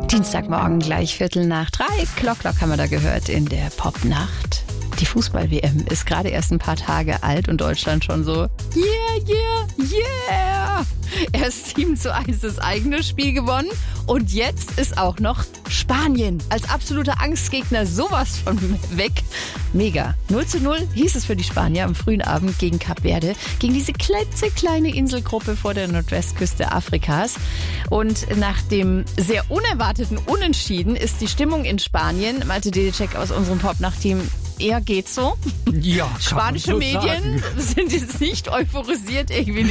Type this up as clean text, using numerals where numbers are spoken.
Dienstagmorgen gleich 2:45. Clock haben wir da gehört in der Popnacht. Die Fußball-WM ist gerade erst ein paar Tage alt und Deutschland schon so, yeah. Erst 7:1 das eigene Spiel gewonnen und jetzt ist auch noch Spanien als absoluter Angstgegner sowas von weg. Mega. 0:0 hieß es für die Spanier am frühen Abend gegen Kap Verde, gegen diese klitzekleine Inselgruppe vor der Nordwestküste Afrikas. Und nach dem sehr unerwarteten Unentschieden ist die Stimmung in Spanien, Malte Dedecek aus unserem Popnacht-Team, eher geht so. Ja, Spanische so Medien sagen. sind jetzt nicht euphorisiert irgendwie.